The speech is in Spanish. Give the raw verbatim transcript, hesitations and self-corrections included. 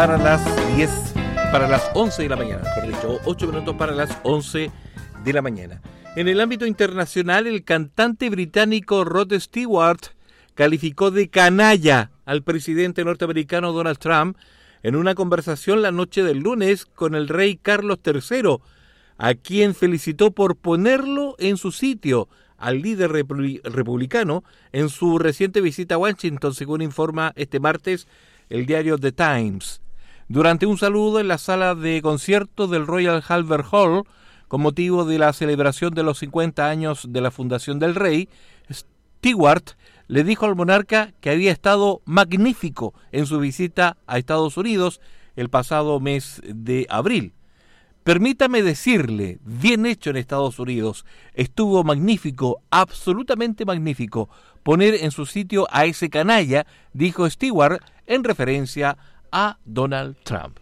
Para las diez, para las once de la mañana, mejor dicho, ocho minutos para las once de la mañana. En el ámbito internacional, el cantante británico Rod Stewart calificó de canalla al presidente norteamericano Donald Trump en una conversación la noche del lunes con el rey Carlos tercero, a quien felicitó por ponerlo en su sitio al líder republicano en su reciente visita a Washington, según informa este martes el diario The Times. Durante un saludo en la sala de conciertos del Royal Albert Hall, con motivo de la celebración de los cincuenta años de la fundación del rey, Stewart le dijo al monarca que había estado magnífico en su visita a Estados Unidos el pasado mes de abril. Permítame decirle, bien hecho en Estados Unidos, estuvo magnífico, absolutamente magnífico, poner en su sitio a ese canalla, dijo Stewart en referencia a Donald Trump.